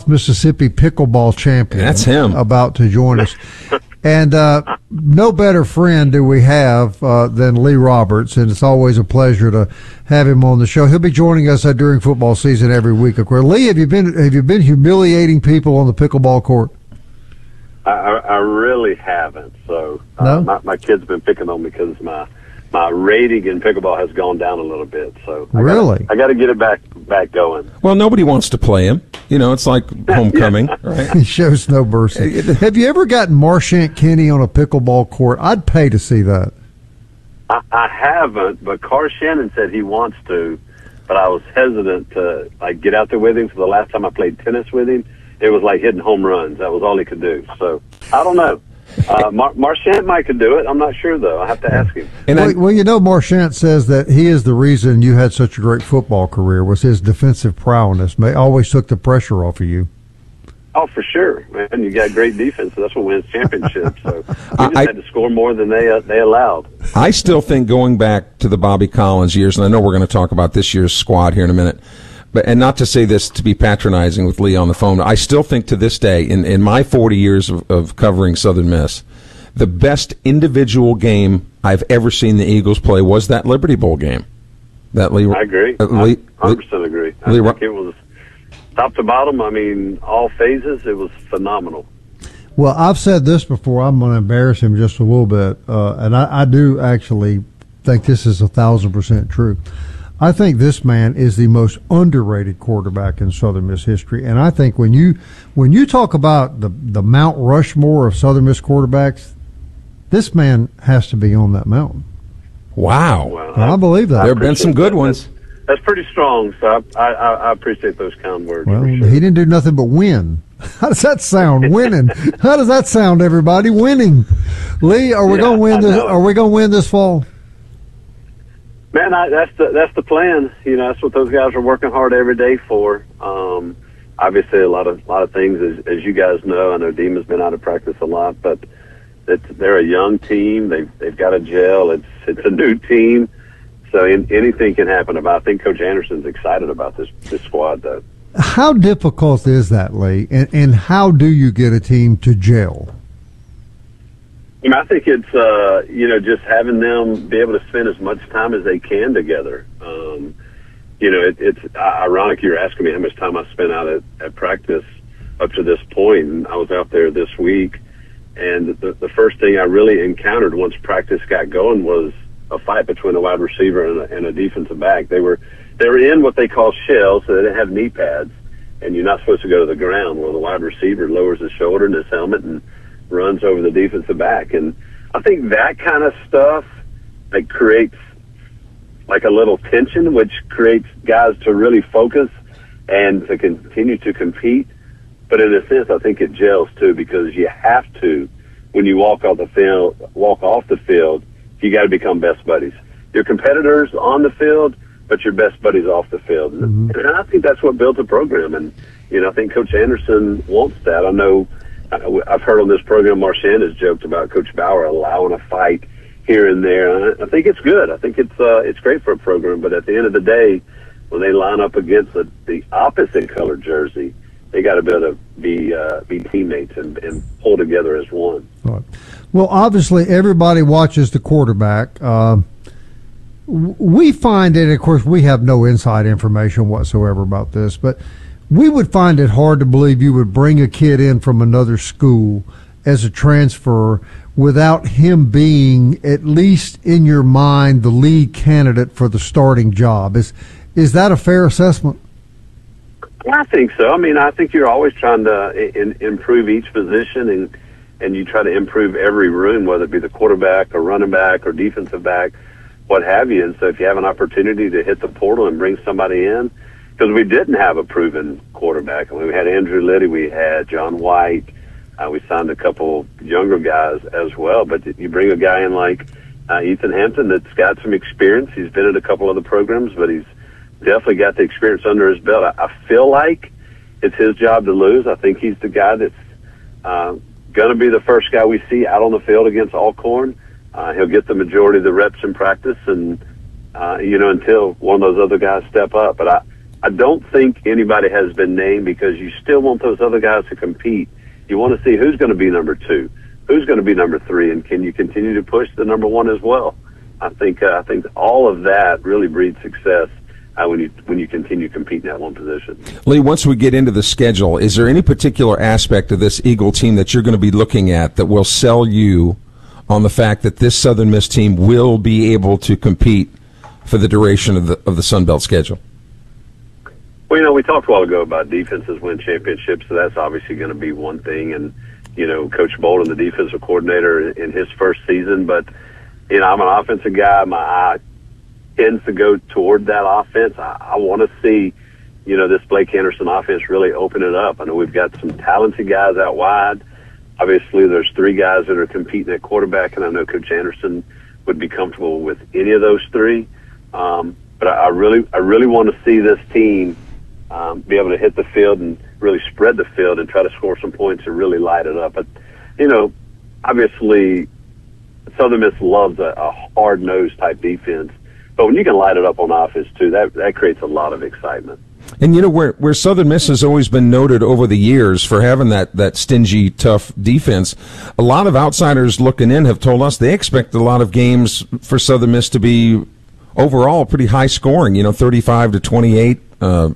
Mississippi pickleball champion. That's him. About to join us. And no better friend do we have than Lee Roberts, and it's always a pleasure to have him on the show. He'll be joining us during football season every week. Of course, Lee, have you been humiliating people on the pickleball court? I really haven't. So no? my kid's been picking on me because my rating in pickleball has gone down a little bit. So I got to get it back going. Well, nobody wants to play him. It's like homecoming. Right? He shows no mercy. Have you ever gotten Marchant Kenny on a pickleball court? I'd pay to see that. I haven't, but Carr Shannon said he wants to, but I was hesitant to get out there with him. So the last time I played tennis with him, it was like hitting home runs. That was all he could do. So I don't know. Marchant might could do it. I'm not sure, though. I have to ask him. Marchant says that he is the reason you had such a great football career was his defensive prowess. Always took the pressure off of you. Oh, for sure, man. You got great defense, so that's what wins championships. So we just had to score more than they allowed. I still think going back to the Bobby Collins years, and I know we're going to talk about this year's squad here in a minute, and not to say this to be patronizing with Lee on the phone, I still think to this day, in my 40 years of covering Southern Miss, the best individual game I've ever seen the Eagles play was that Liberty Bowl game. I agree. 100% agree. I think it was top to bottom. I mean, all phases. It was phenomenal. Well, I've said this before. I'm going to embarrass him just a little bit, and I do actually think this is 1,000% true. I think this man is the most underrated quarterback in Southern Miss history, and I think when you talk about the Mount Rushmore of Southern Miss quarterbacks, this man has to be on that mountain. Wow. Well, I believe that. There have been some good ones. That's pretty strong, so I appreciate those kind words. Well, sure. He didn't do nothing but win. How does that sound? Winning. How does that sound, everybody? Winning. Lee, are we going to win this? Are we going to win this fall? Man, that's the plan. That's what those guys are working hard every day for. Obviously, a lot of things, as you guys know. I know Demon's been out of practice a lot, but they're a young team. They've got to gel. It's a new team, so anything can happen. I think Coach Anderson's excited about this squad, though. How difficult is that, Lee? And how do you get a team to gel? I think it's just having them be able to spend as much time as they can together. It's ironic you're asking me how much time I spent out at practice up to this point, and I was out there this week, and the first thing I really encountered once practice got going was a fight between a wide receiver and a defensive back. They were in what they call shells, so they didn't have knee pads, and you're not supposed to go to the ground. Well, the wide receiver lowers his shoulder and his helmet and runs over the defensive back. And I think that kind of stuff creates a little tension, which creates guys to really focus and to continue to compete. But in a sense, I think it gels too, because you have to, when you walk off the field, you got to become best buddies. Your competitors on the field, but your best buddies off the field. Mm-hmm. And I think that's what built the program. And, I think Coach Anderson wants that. I know I've heard on this program Marchant has joked about Coach Bauer allowing a fight here and there. And I think it's good. I think it's great for a program. But at the end of the day, when they line up against the opposite colored jersey, they got to be able to be teammates and pull together as one. Right. Well, obviously, everybody watches the quarterback. We find it, of course, we have no inside information whatsoever about this, but we would find it hard to believe you would bring a kid in from another school as a transfer without him being, at least in your mind, the lead candidate for the starting job. Is that a fair assessment? I think so. I mean, I think you're always trying to improve each position, and you try to improve every room, whether it be the quarterback or running back or defensive back, what have you. And so if you have an opportunity to hit the portal and bring somebody in, because we didn't have a proven quarterback. I mean, we had Andrew Liddy, we had John White, we signed a couple younger guys as well. But you bring a guy in like Ethan Hampton that's got some experience. He's been at a couple other programs, but he's definitely got the experience under his belt. I feel like it's his job to lose. I think he's the guy that's going to be the first guy we see out on the field against Alcorn. He'll get the majority of the reps in practice, and until one of those other guys step up. But I don't think anybody has been named because you still want those other guys to compete. You want to see who's going to be number 2, who's going to be number 3, and can you continue to push the number 1 as well? I think all of that really breeds success when you continue competing at one position. Lee, once we get into the schedule, is there any particular aspect of this Eagle team that you're going to be looking at that will sell you on the fact that this Southern Miss team will be able to compete for the duration of the Sun Belt schedule? Well, we talked a while ago about defenses win championships, so that's obviously going to be one thing. And, Coach Bolden, the defensive coordinator in his first season, but, I'm an offensive guy. My eye tends to go toward that offense. I want to see, this Blake Anderson offense really open it up. I know we've got some talented guys out wide. Obviously, there's 3 guys that are competing at quarterback, and I know Coach Anderson would be comfortable with any of those 3. But I really want to see this team be able to hit the field and really spread the field and try to score some points and really light it up. But, obviously, Southern Miss loves a hard-nosed type defense. But when you can light it up on offense, too, that creates a lot of excitement. And, where Southern Miss has always been noted over the years for having that stingy, tough defense, a lot of outsiders looking in have told us they expect a lot of games for Southern Miss to be overall pretty high scoring, 35-28,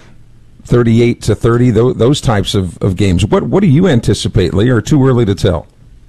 38-30, those types of games. What do you anticipate, Lee, or too early to tell?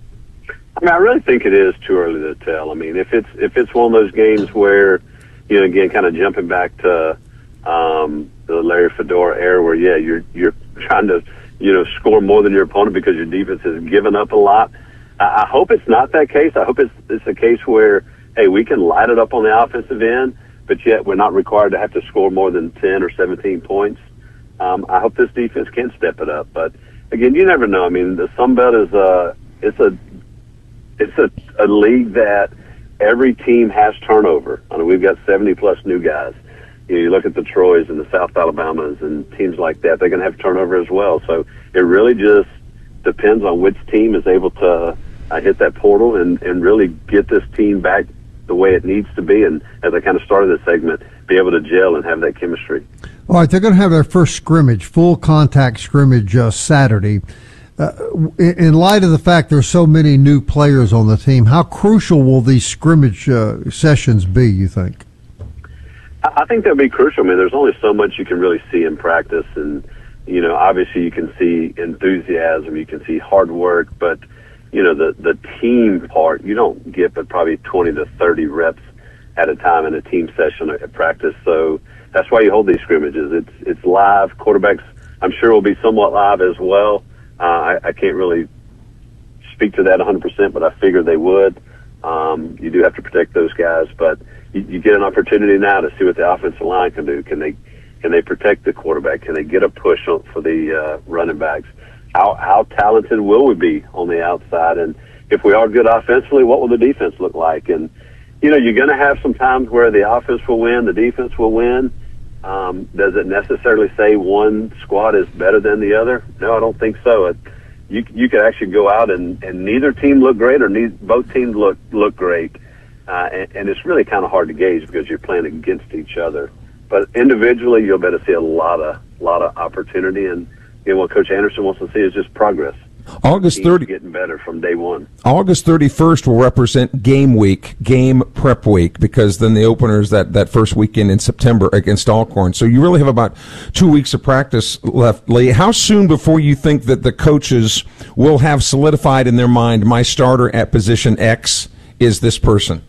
I really think it is too early to tell. If it's one of those games where, again, kind of jumping back to the Larry Fedora era where, you're trying to, score more than your opponent because your defense has given up a lot. I hope it's not that case. I hope it's a case where, hey, we can light it up on the offensive end, but yet we're not required to have to score more than 10 or 17 points. I hope this defense can step it up. But, again, you never know. The Sun Belt is it's a league that every team has turnover. We've got 70-plus new guys. You look at the Troys and the South Alabamas and teams like that, they're going to have turnover as well. So it really just depends on which team is able to hit that portal and really get this team back the way it needs to be. And as I kind of started this segment, be able to gel and have that chemistry. All right, they're going to have their first scrimmage, full contact scrimmage Saturday. In light of the fact there's so many new players on the team, how crucial will these scrimmage sessions be, you think? I think they'll be crucial. There's only so much you can really see in practice. And, obviously you can see enthusiasm, you can see hard work, but, the team part, you don't get but probably 20 to 30 reps at a time in a team session at practice. So that's why you hold these scrimmages. It's live. Quarterbacks, I'm sure, will be somewhat live as well. I can't really speak to that 100%, but I figured they would. You do have to protect those guys, but you get an opportunity now to see what the offensive line can do. Can they protect the quarterback? Can they get a push for the running backs? How talented will we be on the outside? And if we are good offensively, what will the defense look like? And, you're going to have some times where the offense will win, the defense will win. Does it necessarily say one squad is better than the other? No, I don't think so. You could actually go out and neither team look great or both teams look great. And it's really kind of hard to gauge because you're playing against each other. But individually, you'll better see a lot of opportunity. And what Coach Anderson wants to see is just progress. August 30 getting better from day one. August 31st will represent game prep week, because then the opener is that first weekend in September against Alcorn. So you really have about 2 weeks of practice left, Lee. How soon before you think that the coaches will have solidified in their mind, my starter at position X is this person?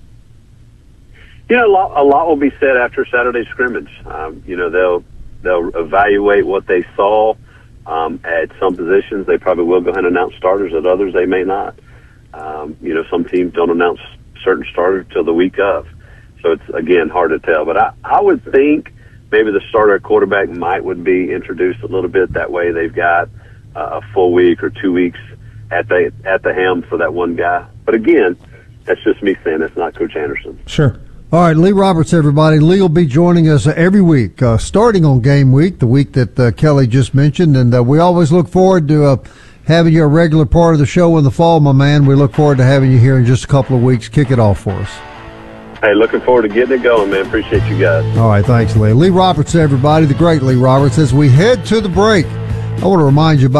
A lot will be said after Saturday's scrimmage. They'll evaluate what they saw. At some positions, they probably will go ahead and announce starters. At others, they may not. Some teams don't announce certain starters till the week of. So it's, again, hard to tell. But I would think maybe the starter at quarterback would be introduced a little bit. That way they've got a full week or 2 weeks at the helm for that one guy. But, again, that's just me saying it's not Coach Anderson. Sure. All right, Lee Roberts, everybody. Lee will be joining us every week, starting on game week, the week that Kelly just mentioned. And we always look forward to having you a regular part of the show in the fall, my man. We look forward to having you here in just a couple of weeks. Kick it off for us. Hey, looking forward to getting it going, man. Appreciate you guys. All right, thanks, Lee. Lee Roberts, everybody, the great Lee Roberts. As we head to the break, I want to remind you about